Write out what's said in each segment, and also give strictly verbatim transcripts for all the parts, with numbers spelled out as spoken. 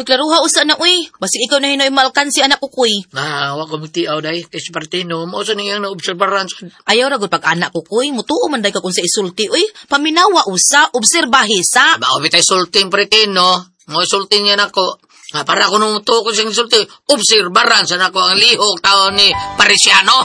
Uy, klaruha usa na, uy. Basig ikaw na hinoy malkan si anak ko, kuy. Ah, wa ko mutiaw day. Kay si Partino, mao sa niyang naobserbaran. Ayaw ra gud pag anak ko, kuy. Mutuo man day ka kung sa isulti, uy. Paminawa usa, obserbahe sa. Ba, bitay sulting Partino. Mo sulting niya nako. Ah, para ko nung to ko siyang sulti. Obserbaran sa nako ang lihok taon ni Parisiano.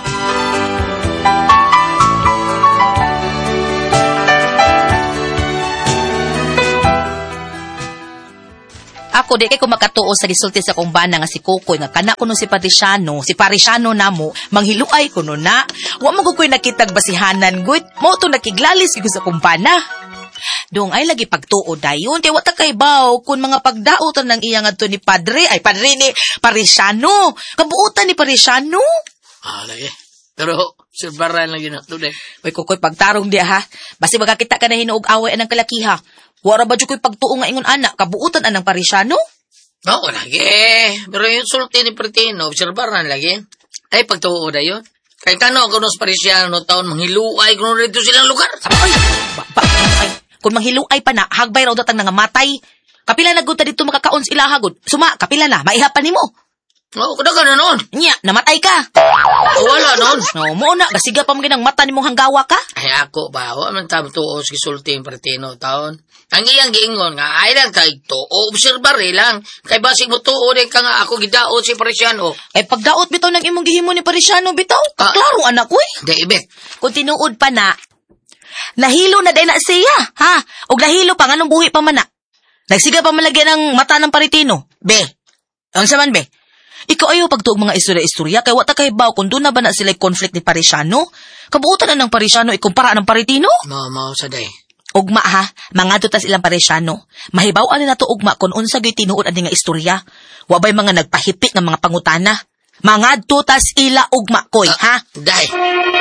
Ako di kay ko makatuo sa gisulti sa kong bana nga si Kukoy nga kana kuno si Parisiano, si Parisiano namo, manghiluay kuno na. Wa mo koy nakitag basihanan gud. Mo to nakiglalis gyud sa kong bana. Dong ay lagi pagtuo dayon kay wa ta kay baw kun mga pagdaotan ng iyang adto ni Padre, ay Padre ni Parisiano. Kabuutan ni Parisiano. Ah, lagi. Pero obserbaran lang yun to day. Uy Kukoy pagtarong di ha. Basi magakita ka na hinuog away anang kalakiha. Wara ba ko'y pagtuo nga ingon anak, kabuutan anang Parisiano? Oo, lagi. Pero yung sulti ni Partino, obserbaran lagi. Ay, pagtuo na yun. Kaya tanong ko nung Parisiano taon, manghiluay kung rito silang lugar. Ay, ba, ba, ay, kung manghiluay pa na, hagbay raw datang nangamatay. Kapila na gud ta dito makakaon sila hagod. Suma, kapila na, maihapan nimo. Oo, kada ka na noon. Nya, namatay ka. Wala noon. No, mo na, basiga pa mo ginang mata nimong hanggawa ka. Ay, ako ba? Wala man tamo tuo si sulti ni Partino taon. Ang iyang giingon nga, ay lang kay to, o obserbare lang. Kay basig mo tuo din ka nga ako gidaot si Parisiano. Eh, pagdaot bitaw ng imong gihimo ni Parisiano bitaw. Ah. Klaro anak ko eh. Di, ibet. Kung tinuod pa na, nahilo na day na siya, ha? Og nahilo pa, anong buhi pa man na? Nagsiga pa malagyan ng mata ng Paritino. Be, ang saman be, ikaw ayaw pagtuog mga istorya-istorya, kay wata kay baw kung doon na ba na sila conflict ni Parisiano? Kabuutan na ng Parisiano, ikumpara ng Paritino? Mao, mao sa day. Ugma ha, mga tutas ilang Parisiano. Mahibaw ani nato ugma kung unsa gyud tinuod ani nga istorya. Wa bay mga nagpahipik nga mga pangutana. Mga tutas ila ugma koy, Ah, ha? day.